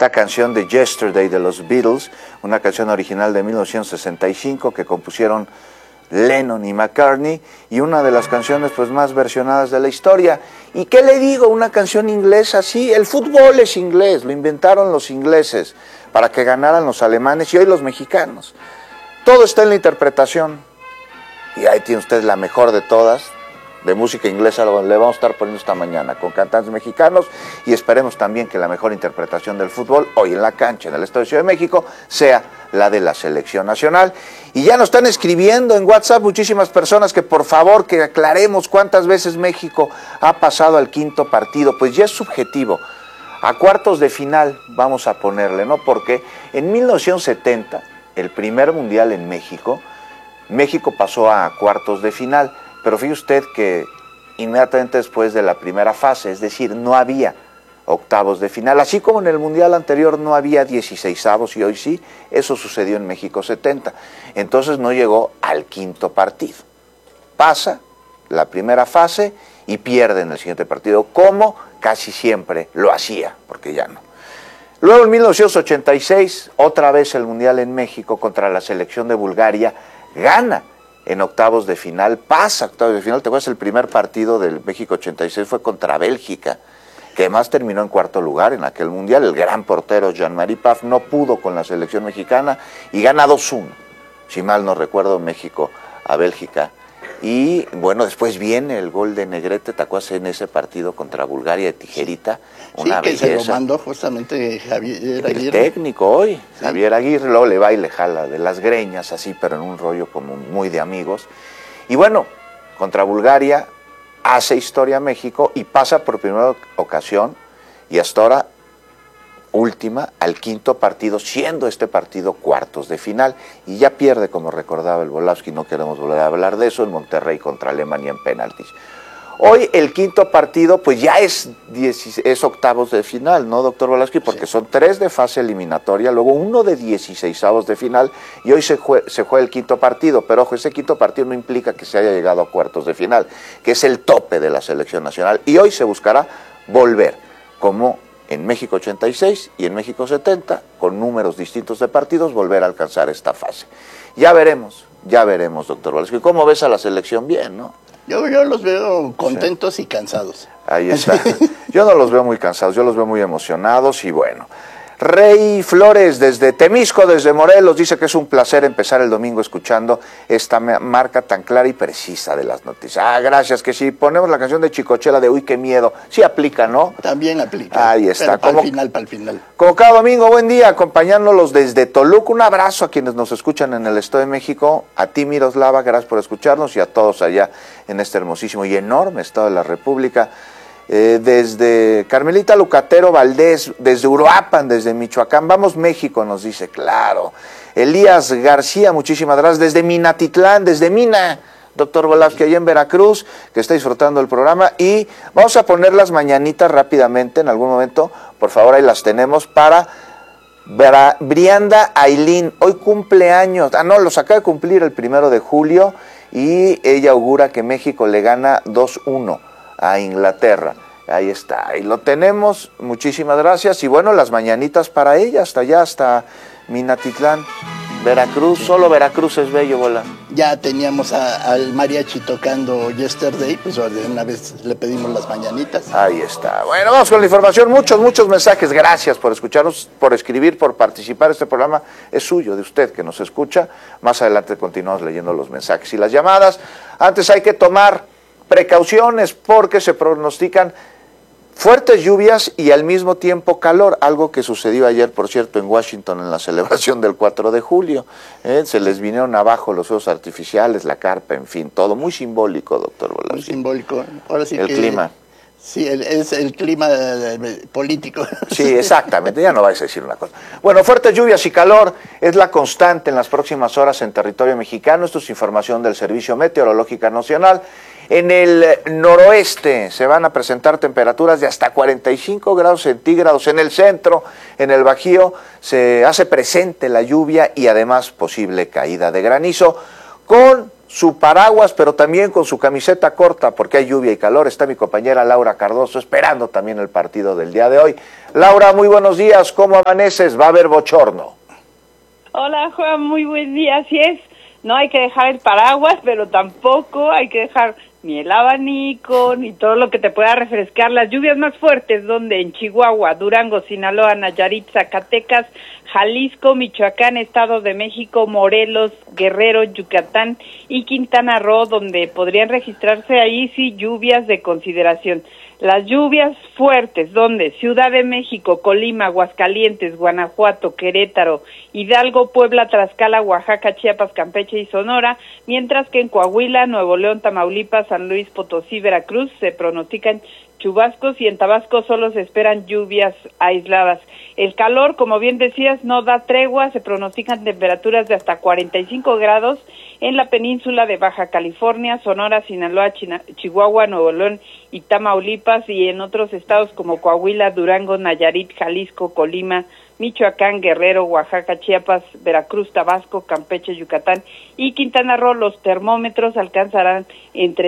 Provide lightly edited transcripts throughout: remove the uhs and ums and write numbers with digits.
esta canción de Yesterday de los Beatles, una canción original de 1965 que compusieron Lennon y McCartney, y una de las canciones pues más versionadas de la historia. ¿Y qué le digo? Una canción inglesa, sí, el fútbol es inglés, lo inventaron los ingleses para que ganaran los alemanes y hoy los mexicanos. Todo está en la interpretación, y ahí tiene usted la mejor de todas, de música inglesa, le vamos a estar poniendo esta mañana con cantantes mexicanos, y esperemos también que la mejor interpretación del fútbol hoy en la cancha, en el Estadio de Ciudad de México, sea la de la selección nacional. Y ya nos están escribiendo en WhatsApp muchísimas personas que por favor que aclaremos cuántas veces México ha pasado al quinto partido. Pues ya es subjetivo, a cuartos de final vamos a ponerle, ¿no? Porque en 1970, el primer mundial en México, México pasó a cuartos de final. Pero fíjese usted que inmediatamente después de la primera fase, es decir, no había octavos de final, así como en el Mundial anterior no había 16avos y hoy sí, eso sucedió en México 70. Entonces no llegó al quinto partido. Pasa la primera fase y pierde en el siguiente partido, como casi siempre lo hacía, porque ya no. Luego en 1986, otra vez el Mundial en México contra la selección de Bulgaria, gana en octavos de final, pasa a octavos de final. ¿Te acuerdas? El primer partido del México 86 fue contra Bélgica, que además terminó en cuarto lugar en aquel mundial. El gran portero Jean-Marie Pfaff no pudo con la selección mexicana y gana 2-1, si mal no recuerdo, México a Bélgica. Y bueno, después viene el gol de Negrete, ¿te acuerdas? En ese partido contra Bulgaria de tijerita, una belleza. Que se lo mandó justamente Javier Aguirre. El técnico hoy, sí. Javier Aguirre, luego le va y le jala de las greñas, así, pero en un rollo como muy de amigos. Y bueno, contra Bulgaria hace historia México y pasa por primera ocasión, y hasta ahora última, al quinto partido, siendo este partido cuartos de final, y ya pierde, como recordaba el Volavsky, no queremos volver a hablar de eso, en Monterrey contra Alemania en penaltis. Hoy el quinto partido pues ya es octavos de final, ¿no, doctor Volavsky? Porque sí, son 3 de fase eliminatoria, luego 1 de 16avos de final, y hoy se juega el quinto partido. Pero ojo, ese quinto partido no implica que se haya llegado a cuartos de final, que es el tope de la selección nacional, y hoy se buscará volver, como en México 86 y en México 70, con números distintos de partidos, volver a alcanzar esta fase. Ya veremos, doctor Volavsky. ¿Cómo ves a la selección? Bien, ¿no? Yo los veo contentos, sí, y cansados. Ahí está. Yo no los veo muy cansados, yo los veo muy emocionados y bueno. Rey Flores desde Temisco, desde Morelos, dice que es un placer empezar el domingo escuchando esta marca tan clara y precisa de las noticias. Ah, gracias, que si ponemos la canción de Chicochela de Uy, qué miedo, sí aplica, ¿no? También aplica. Ahí está. Para el final. Como cada domingo, buen día, acompañándolos desde Toluca. Un abrazo a quienes nos escuchan en el Estado de México, a ti Miroslava, gracias por escucharnos, y a todos allá en este hermosísimo y enorme Estado de la República. Desde Carmelita Lucatero Valdés, desde Uruapan, desde Michoacán, vamos México, nos dice, claro. Elías García, muchísimas gracias, desde Minatitlán, desde Mina, doctor Volavsky, allá en Veracruz, que está disfrutando el programa. Y vamos a poner las mañanitas rápidamente, en algún momento, por favor, ahí las tenemos, para Brianda Ailín, hoy cumpleaños, los acaba de cumplir el 1 de julio, y ella augura que México le gana 2-1 a Inglaterra. Ahí está, ahí lo tenemos, muchísimas gracias. Y bueno, las mañanitas para ella, hasta allá, hasta Minatitlán, Veracruz. Solo Veracruz es bello, Bola. Ya teníamos al mariachi tocando Yesterday, pues de una vez le pedimos las mañanitas. Ahí está. Bueno, vamos con la información, muchos mensajes. Gracias por escucharnos, por escribir, por participar. Este programa es suyo, de usted que nos escucha. Más adelante continuamos leyendo los mensajes y las llamadas. Antes hay que tomar precauciones porque se pronostican fuertes lluvias y al mismo tiempo calor, algo que sucedió ayer, por cierto, en Washington en la celebración del 4 de julio. Se les vinieron abajo los fuegos artificiales, la carpa, en fin, todo muy simbólico, doctor Volavsky. Muy simbólico. Ahora sí el clima. Sí, es el clima político. Sí, exactamente, ya no vais a decir una cosa. Bueno, fuertes lluvias y calor es la constante en las próximas horas en territorio mexicano. Esto es información del Servicio Meteorológico Nacional. En el noroeste se van a presentar temperaturas de hasta 45 grados centígrados. En el centro, en el Bajío, se hace presente la lluvia y además posible caída de granizo, con su paraguas, pero también con su camiseta corta, porque hay lluvia y calor. Está mi compañera Laura Cardoso esperando también el partido del día de hoy. Laura, muy buenos días, ¿cómo amaneces? Va a haber bochorno. Hola Juan, muy buen día, así es. No hay que dejar el paraguas, pero tampoco hay que dejar ni el abanico, ni todo lo que te pueda refrescar. Las lluvias más fuertes, donde en Chihuahua, Durango, Sinaloa, Nayarit, Zacatecas, Jalisco, Michoacán, Estado de México, Morelos, Guerrero, Yucatán y Quintana Roo, donde podrían registrarse ahí sí lluvias de consideración. Las lluvias fuertes, donde Ciudad de México, Colima, Aguascalientes, Guanajuato, Querétaro, Hidalgo, Puebla, Tlaxcala, Oaxaca, Chiapas, Campeche y Sonora, mientras que en Coahuila, Nuevo León, Tamaulipas, San Luis Potosí, Veracruz se pronostican chubascos y en Tabasco solo se esperan lluvias aisladas. El calor, como bien decías, no da tregua, se pronostican temperaturas de hasta 45 grados en la península de Baja California, Sonora, Sinaloa, Chihuahua, Nuevo León y Tamaulipas, y en otros estados como Coahuila, Durango, Nayarit, Jalisco, Colima, Michoacán, Guerrero, Oaxaca, Chiapas, Veracruz, Tabasco, Campeche, Yucatán y Quintana Roo. Los termómetros alcanzarán entre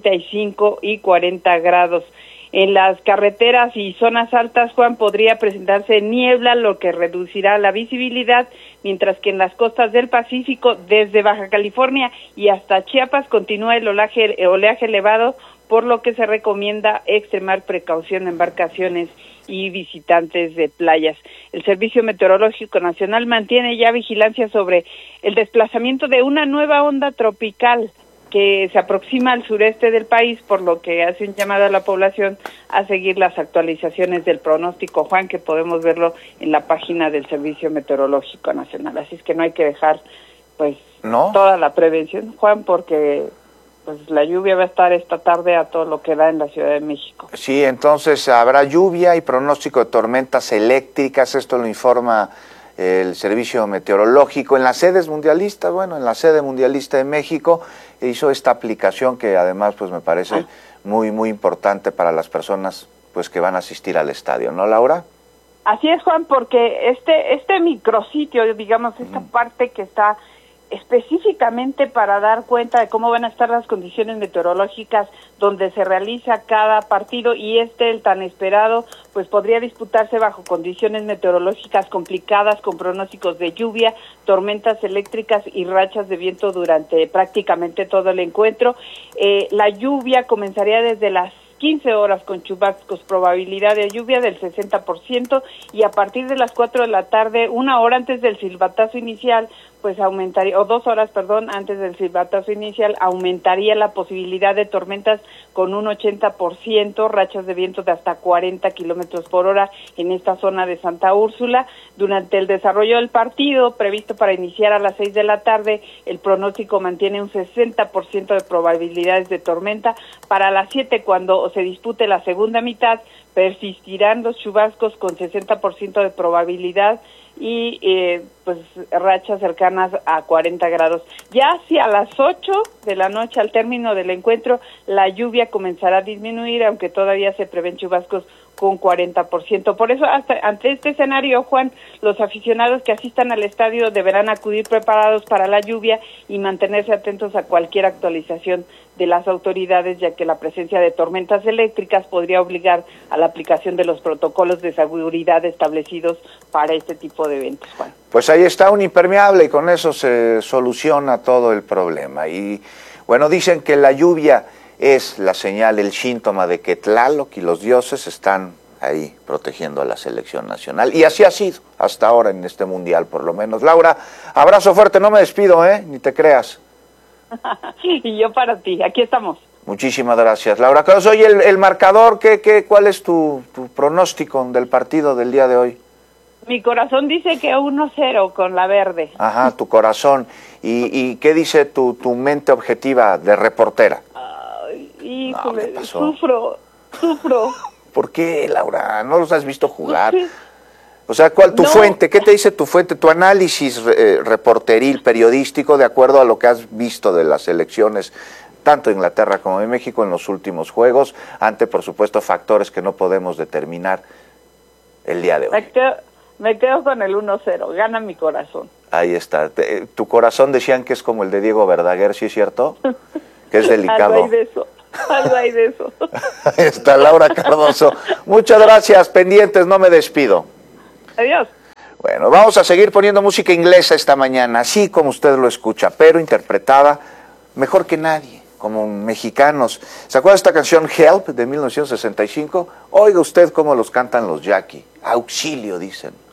35 y 40 grados. En las carreteras y zonas altas, Juan, podría presentarse niebla, lo que reducirá la visibilidad, mientras que en las costas del Pacífico, desde Baja California y hasta Chiapas, continúa el oleaje elevado, por lo que se recomienda extremar precaución en embarcaciones y visitantes de playas. El Servicio Meteorológico Nacional mantiene ya vigilancia sobre el desplazamiento de una nueva onda tropical que se aproxima al sureste del país, por lo que hace un llamado a la población a seguir las actualizaciones del pronóstico, Juan, que podemos verlo en la página del Servicio Meteorológico Nacional. Así es que no hay que dejar pues toda la prevención, Juan, porque pues la lluvia va a estar esta tarde a todo lo que da en la Ciudad de México. Sí, entonces habrá lluvia y pronóstico de tormentas eléctricas, esto lo informa el Servicio Meteorológico. En las sedes mundialistas, bueno, en la sede mundialista de México hizo esta aplicación que además pues me parece muy importante para las personas pues que van a asistir al estadio, ¿no, Laura? Así es, Juan, porque este micrositio, digamos, esta parte que está específicamente para dar cuenta de cómo van a estar las condiciones meteorológicas donde se realiza cada partido, y el tan esperado, pues podría disputarse bajo condiciones meteorológicas complicadas, con pronósticos de lluvia, tormentas eléctricas y rachas de viento durante prácticamente todo el encuentro. La lluvia comenzaría desde las 15 horas con chubascos, probabilidad de lluvia del 60%, y a partir de las 4 de la tarde, una hora antes del silbatazo inicial, pues aumentaría, o 2 horas, perdón, antes del silbatazo inicial, aumentaría la posibilidad de tormentas con un 80%, rachas de viento de hasta 40 kilómetros por hora en esta zona de Santa Úrsula. Durante el desarrollo del partido, previsto para iniciar a las 6 de la tarde, el pronóstico mantiene un 60% de probabilidades de tormenta. Para las 7, cuando se dispute la segunda mitad, persistirán los chubascos con 60% de probabilidad y pues rachas cercanas a 40 grados. Ya hacia las 8 de la noche, al término del encuentro, la lluvia comenzará a disminuir, aunque todavía se prevén chubascos con 40%. Por eso, ante este escenario, Juan, los aficionados que asistan al estadio deberán acudir preparados para la lluvia y mantenerse atentos a cualquier actualización de las autoridades, ya que la presencia de tormentas eléctricas podría obligar a la aplicación de los protocolos de seguridad establecidos para este tipo de eventos, Juan. Pues ahí está un impermeable y con eso se soluciona todo el problema. Y bueno, dicen que la lluvia es la señal, el síntoma de que Tlaloc y los dioses están ahí protegiendo a la selección nacional. Y así ha sido hasta ahora en este mundial, por lo menos. Laura, abrazo fuerte, no me despido, ni te creas. Y yo para ti, aquí estamos. Muchísimas gracias, Laura. Oye, el marcador, ¿cuál es tu pronóstico del partido del día de hoy? Mi corazón dice que 1-0 con la verde. Ajá, tu corazón. ¿Y qué dice tu mente objetiva de reportera? Ay, híjole, no, sufro. ¿Por qué, Laura? ¿No los has visto jugar? O sea, ¿cuál tu fuente? ¿Qué te dice tu fuente? Tu análisis reporteril, periodístico, de acuerdo a lo que has visto de las elecciones, tanto de Inglaterra como de México en los últimos juegos, ante, por supuesto, factores que no podemos determinar el día de hoy. Me quedo con el 1-0, gana mi corazón. Ahí está. Tu corazón decían que es como el de Diego Verdaguer, ¿sí es cierto? Que es delicado. Algo hay de eso. Algo hay de eso. Ahí está Laura Cardoso. Muchas gracias, pendientes, no me despido. Adiós. Bueno, vamos a seguir poniendo música inglesa esta mañana, así como usted lo escucha, pero interpretada mejor que nadie, como mexicanos. ¿Se acuerda de esta canción Help de 1965? Oiga usted cómo los cantan los Jackie. Auxilio, dicen.